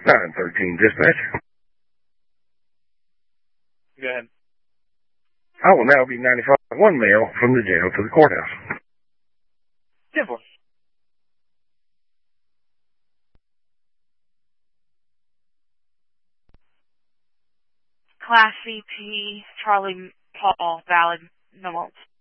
913 dispatch. Go ahead. I will now be 95-1 mail from the jail to the courthouse. 10-4. Class CP, Charlie Paul, valid, no mults.